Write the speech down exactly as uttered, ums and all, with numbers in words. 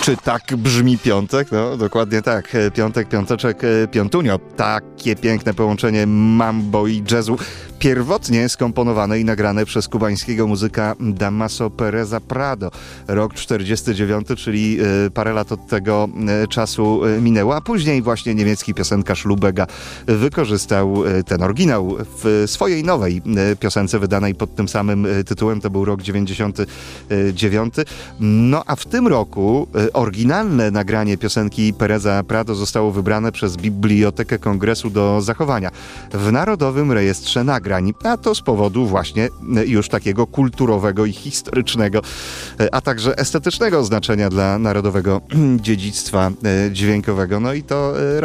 Czy tak brzmi piątek? No, dokładnie tak. Piątek, piąteczek, piątunio. Takie piękne połączenie mambo i jazzu. Pierwotnie skomponowane i nagrane przez kubańskiego muzyka Damaso Pereza Prado. Rok czterdziesty dziewiąty, czyli parę lat od tego czasu minęło, a później właśnie niemiecki piosenkarz Lubega wykorzystał ten oryginał w swojej nowej piosence wydanej pod tym samym tytułem. To był rok dziewięćdziesiąty dziewiąty. No a w tym roku oryginalne nagranie piosenki Pereza Prado zostało wybrane przez Bibliotekę Kongresu do zachowania w Narodowym Rejestrze Nagrań. A to z powodu właśnie już takiego kulturowego i historycznego, a także estetycznego znaczenia dla narodowego dziedzictwa dźwiękowego. No i to